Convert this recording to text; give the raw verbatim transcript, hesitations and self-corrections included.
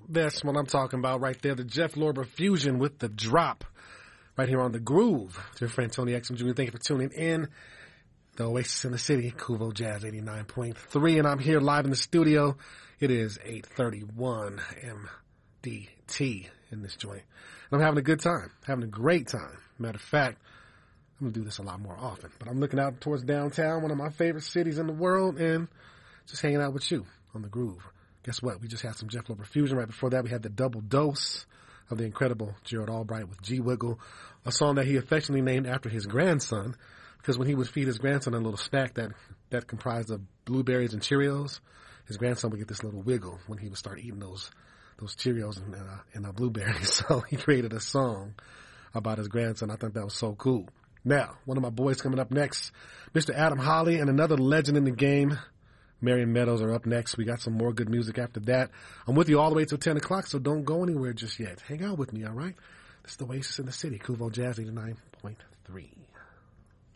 That's what I'm talking about right there. The Jeff Lorber fusion with the drop right here on The Groove. To your friend Tony Exum Junior Thank you for tuning in. The Oasis in the City, Kuvo Jazz eighty-nine point three, and I'm here live in the studio. It is eight thirty-one M D T in this joint. And I'm having a good time, having a great time. Matter of fact, I'm going to do this a lot more often. But I'm looking out towards downtown, one of my favorite cities in the world, and just hanging out with you on The Groove. Guess what? We just had some Jeff Lorber fusion. Right before that, we had the double dose of the incredible Gerald Albright with G Wiggle, a song that he affectionately named after his grandson, because when he would feed his grandson a little snack that, that comprised of blueberries and Cheerios, his grandson would get this little wiggle when he would start eating those those Cheerios and, uh, and uh, blueberries. So he created a song about his grandson. I thought that was so cool. Now, one of my boys coming up next, Mister Adam Holly, and another legend in the game, Marion Meadows, are up next. We got some more good music after that. I'm with you all the way till ten o'clock, so don't go anywhere just yet. Hang out with me, all right? This is the Oasis in the City, Kuvo Jazz eighty-nine point three.